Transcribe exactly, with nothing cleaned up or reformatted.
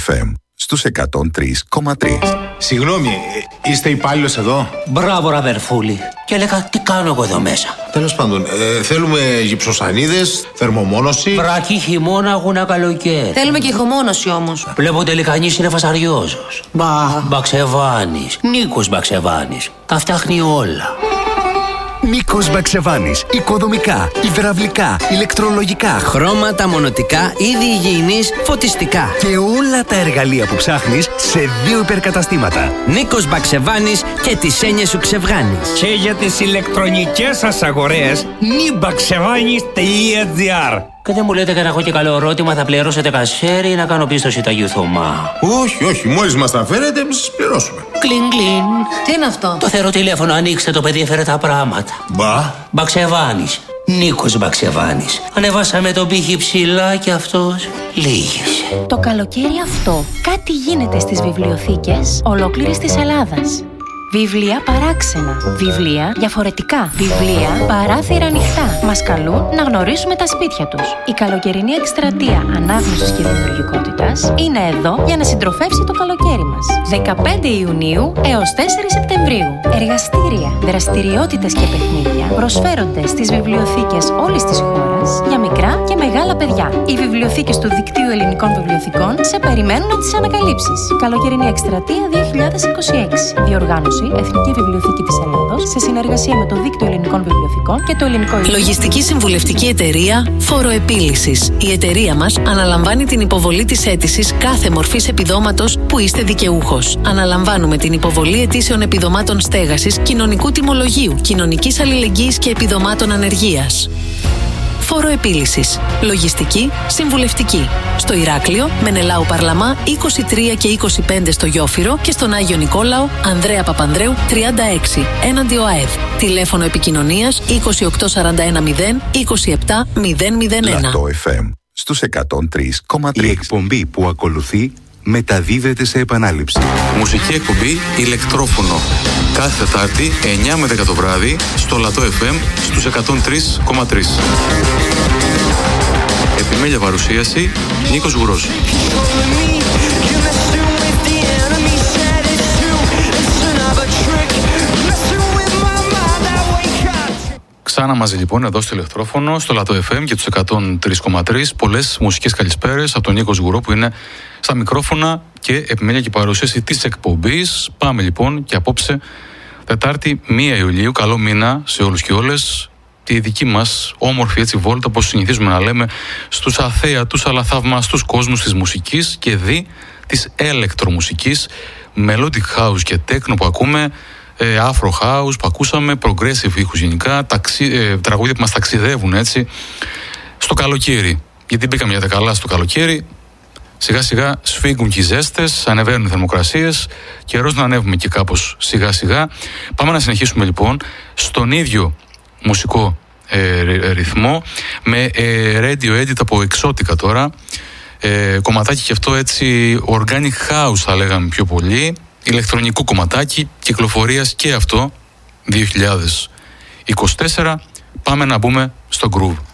εφ εμ στους εκατόν τρία κόμμα τρία. Συγγνώμη, είστε υπάλληλος εδώ? Μπράβο, Ραβερφούλη. Και έλεγα, τι κάνω εγώ εδώ μέσα. Τέλος πάντων, ε, θέλουμε γυψοσανίδες, θερμομόνωση. Βρακή, χειμώνα, αγούνα, καλοκαίρι. Θέλουμε και ηχομόνωση όμως. Βλέπω τελικανής είναι φασαριόζος. Μπα. Μπαξεβάνης. Νίκος Μπαξεβάνης. Τα φτιάχνει όλα. Νίκος Μπαξεβάνης. Οικοδομικά, υδραυλικά, ηλεκτρολογικά, χρώματα, μονοτικά, είδη υγιεινής, φωτιστικά. Και όλα τα εργαλεία που ψάχνεις σε δύο υπερκαταστήματα. Νίκος Μπαξεβάνης και τις έννοιες σου ξεβγάνεις. Και για τις ηλεκτρονικές σας αγορές, νιμπαξεβάνης τελεία τζι άρ. Και δεν μου λέτε και να έχω και καλό ερώτημα, θα πληρώσετε κασέρι ή να κάνω πίστοση Ταγιού Θωμά? Όχι, όχι, μόλις μας τα φέρετε, εμείς σας πληρώσουμε. Κλιν, κλιν. Τι είναι αυτό? Το θερό τηλέφωνο, ανοίξτε, το παιδί έφερε τα πράγματα. Μπα. Μπαξεβάνης. Νίκος Μπαξεβάνης. Ανεβάσαμε τον πύχη ψηλά και αυτός λύγησε. Το καλοκαίρι αυτό κάτι γίνεται στις βιβλιοθήκες ολόκληρης της Ελλάδας. Βιβλία παράξενα, βιβλία διαφορετικά, βιβλία παράθυρα ανοιχτά. Μας καλούν να γνωρίσουμε τα σπίτια τους. Η καλοκαιρινή εκστρατεία ανάγνωσης και δημιουργικότητας είναι εδώ για να συντροφεύσει το καλοκαίρι μας. δεκαπέντε Ιουνίου έως τέσσερα Σεπτεμβρίου. Εργαστήρια, δραστηριότητες και παιχνίδια προσφέρονται στις βιβλιοθήκες όλης της χώρας για μικρά και μεγάλα παιδιά. Οι βιβλιοθήκες του Δικτύου Ελληνικών Βιβλιοθηκών σε περιμένουν να τις ανακαλύψεις. Καλοκαιρινή εκστρατεία δύο χιλιάδες είκοσι έξι. Διοργάνωση Εθνική Βιβλιοθήκη της Ελλάδος σε συνεργασία με το Δίκτυο Ελληνικών Βιβλιοθηκών και το Ελληνικό Ινστιτούτο. Λογιστική συμβουλευτική εταιρεία Φοροεπίλυσης. Η εταιρεία μας αναλαμβάνει την υποβολή της αίτησης κάθε μορφής επιδόματος που είστε δικαιούχος. Αναλαμβάνουμε την υποβολή αιτήσεων επιδομάτων στέγασης, κοινωνικού τιμολογίου, κοινωνικής αλληλεγγύης και επιδομάτων ανεργίας. Φοροεπίλυσης. Λογιστική, συμβουλευτική. Στο Ηράκλειο, Μενελάου Παρλαμά είκοσι τρία και είκοσι πέντε στο Γιόφυρο και στον Άγιο Νικόλαο, Ανδρέα Παπανδρέου τριάντα έξι, έναντι ΟΑΕΔ. Τηλέφωνο επικοινωνίας είκοσι οκτώ σαράντα ένα μηδέν είκοσι επτά μηδέν μηδέν ένα. Λατό εφ εμ στους εκατόν τρία κόμμα τρία. Η εκπομπή που ακολουθεί μεταδίδεται σε επανάληψη. Μουσική εκπομπή ηλεκτρόφωνο. Κάθε Τετάρτη εννιά με δέκα το βράδυ στο Λατό εφ εμ στους εκατόν τρία κόμμα τρία. Επιμέλεια παρουσίαση Νίκος Γουρός. Ξανά μαζί λοιπόν εδώ στο ηλεκτρόφωνο, στο Λατό εφ εμ και τους εκατόν τρία κόμμα τρία. Πολλές μουσικές καλησπέρες από τον Νίκο Γουρό που είναι στα μικρόφωνα και επιμέλεια και παρουσίαση της εκπομπής. Πάμε λοιπόν και απόψε Τετάρτη πρώτη Ιουλίου, καλό μήνα σε όλους και όλες. Τη δική μας όμορφη έτσι βόλτα, όπως συνηθίζουμε να λέμε, στους αθέατους αλλά θαυμαστούς κόσμους της μουσικής και δι της ηλεκτρομουσικής, melodic house και techno που ακούμε, ε, afro house που ακούσαμε, progressive ήχους γενικά, ταξι, ε, τραγούδια που μας ταξιδεύουν έτσι στο καλοκαίρι. Γιατί μπήκαμε για τα καλά στο καλοκαίρι, σιγά σιγά σφίγγουν και οι ζέστες, ανεβαίνουν οι θερμοκρασίες, καιρός να ανέβουμε και κάπως σιγά σιγά. Πάμε να συνεχίσουμε λοιπόν στον ίδιο μουσικό ε, ρυθμό με ε, radio edit από εξώτικα τώρα, ε, κομματάκι και αυτό έτσι organic house θα λέγαμε πιο πολύ, ηλεκτρονικό κομματάκι κυκλοφορίας και αυτό δύο χιλιάδες είκοσι τέσσερα. Πάμε να μπούμε στο groove.